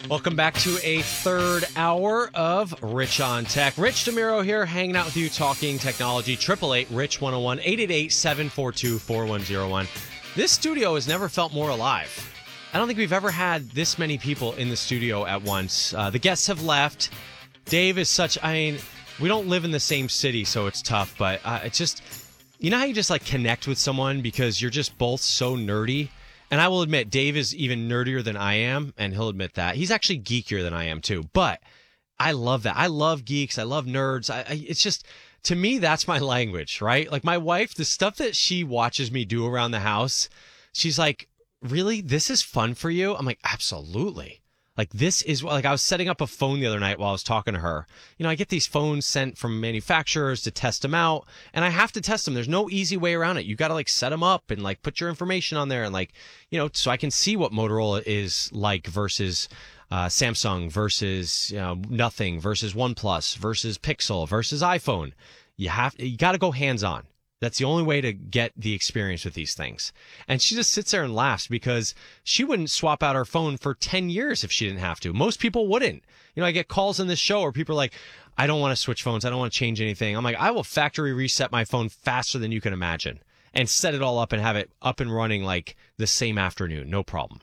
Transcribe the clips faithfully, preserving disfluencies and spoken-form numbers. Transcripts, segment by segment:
Welcome back to a third hour of Rich on Tech. Rich DeMiro here, hanging out with you, talking technology. eight eight eight, R I C H one oh one, eight eight eight, seven four two, four one oh one. This studio has never felt more alive. I don't think we've ever had this many people in the studio at once. Uh, the guests have left. Dave is such, I mean, we don't live in the same city, so it's tough, but uh, it's just, you know how you just like connect with someone because you're just both so nerdy? And I will admit, Dave is even nerdier than I am, and he'll admit that. He's actually geekier than I am, too. But I love that. I love geeks. I love nerds. I, I, it's just, to me, that's my language, right? Like my wife, the stuff that she watches me do around the house, she's like, really? This is fun for you? I'm like, absolutely. Like this is, like I was setting up a phone the other night while I was talking to her. You know, I get these phones sent from manufacturers to test them out, and I have to test them. There's no easy way around it. You got to like set them up and like put your information on there and like, you know, so I can see what Motorola is like versus uh, Samsung versus, you know, nothing versus OnePlus versus Pixel versus iPhone. You have, you got to go hands on. That's the only way to get the experience with these things. And she just sits there and laughs because she wouldn't swap out her phone for ten years if she didn't have to. Most people wouldn't. You know, I get calls on this show where people are like, I don't want to switch phones. I don't want to change anything. I'm like, I will factory reset my phone faster than you can imagine and set it all up and have it up and running like the same afternoon. No problem.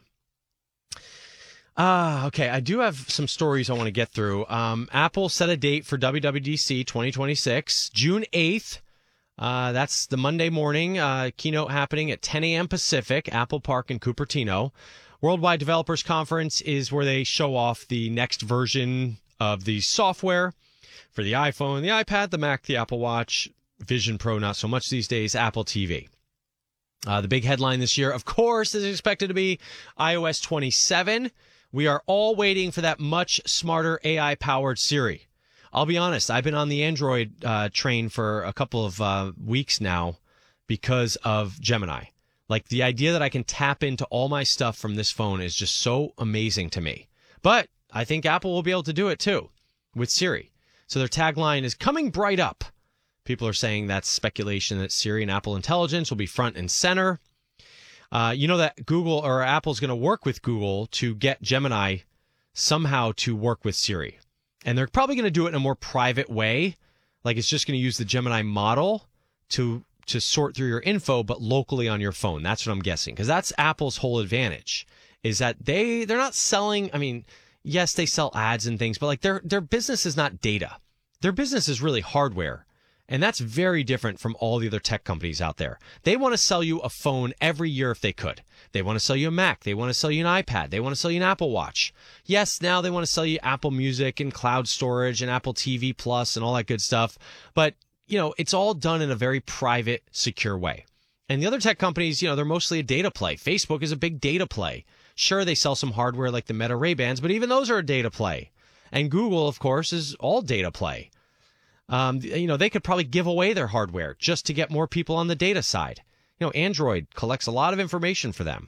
Ah, uh, okay. I do have some stories I want to get through. Um, Apple set a date for W W D C twenty twenty-six, June eighth. Uh, that's the Monday morning uh, keynote happening at ten a.m. Pacific, Apple Park in Cupertino. Worldwide Developers Conference is where they show off the next version of the software for the iPhone, the iPad, the Mac, the Apple Watch, Vision Pro, not so much these days, Apple T V. Uh, the big headline this year, of course, is expected to be i O S twenty-seven. We are all waiting for that much smarter A I-powered Siri. I'll be honest, I've been on the Android uh, train for a couple of uh, weeks now because of Gemini. Like the idea that I can tap into all my stuff from this phone is just so amazing to me. But I think Apple will be able to do it too with Siri. So their tagline is coming bright up. People are saying that's speculation that Siri and Apple Intelligence will be front and center. Uh, you know that Google or Apple's going to work with Google to get Gemini somehow to work with Siri. And they're probably going to do it in a more private way. Like it's just going to use the Gemini model to to sort through your info, but locally on your phone. That's what I'm guessing. Because that's Apple's whole advantage is that they, they're not selling. I mean, yes, they sell ads and things, but like their their business is not data. Their business is really hardware. And that's very different from all the other tech companies out there. They want to sell you a phone every year if they could. They want to sell you a Mac. They want to sell you an iPad. They want to sell you an Apple Watch. Yes, now they want to sell you Apple Music and cloud storage and Apple T V Plus and all that good stuff. But, you know, it's all done in a very private, secure way. And the other tech companies, you know, they're mostly a data play. Facebook is a big data play. Sure, they sell some hardware like the Meta Ray-Bans, but even those are a data play. And Google, of course, is all data play. Um, you know, they could probably give away their hardware just to get more people on the data side. You know, Android collects a lot of information for them.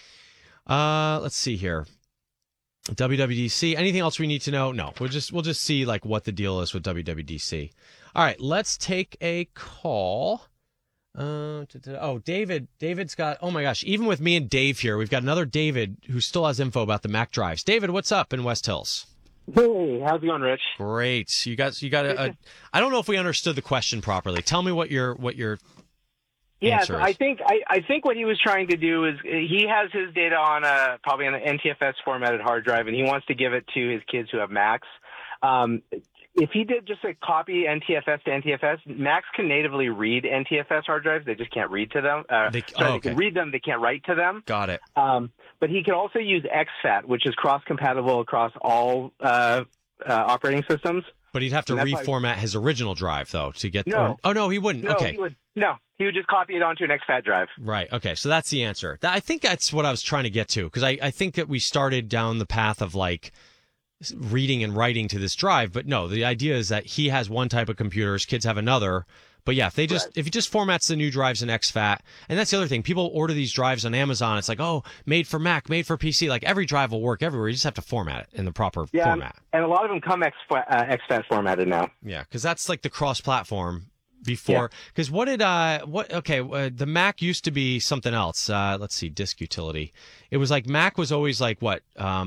Uh, let's see here. W W D C. Anything else we need to know? No, we'll just we'll just see like what the deal is with W W D C. All right, let's take a call. Uh, oh, David. David's got. Oh my gosh! Even with me and Dave here, we've got another David who still has info about the Mac drives. David, what's up in West Hills? Hey, how's it going, Rich? Great. You got you got a, a I don't know if we understood the question properly. Tell me what your what your yeah, answer so is. I think I, I think what he was trying to do is he has his data on a probably on an N T F S formatted hard drive, and he wants to give it to his kids who have Macs. Um, if he did just a copy N T F S to N T F S, Macs can natively read N T F S hard drives. They just can't read to them. Uh, they, sorry, oh, okay. they can read them. They can't write to them. Got it. Um, but he can also use X FAT, which is cross-compatible across all uh, uh, operating systems. But he'd have to reformat why... his original drive, though, to get... No. Or, oh, no, he wouldn't. No, okay. He would, no, he would just copy it onto an X FAT drive. Right. Okay, so that's the answer. I think that's what I was trying to get to, because I, I think that we started down the path of, like, reading and writing to this drive. But no, the idea is that he has one type of computer, his kids have another. But yeah, if they just right. if he just formats the new drives in X FAT, and that's the other thing, people order these drives on Amazon. It's like, oh, made for Mac, made for P C. Like every drive will work everywhere. You just have to format it in the proper yeah, format. And a lot of them come X, uh, X FAT formatted now. Yeah, because that's like the cross-platform. Before, because yeah. what did uh what okay uh, the Mac used to be something else. Uh, let's see, disk utility. It was like Mac was always like what um.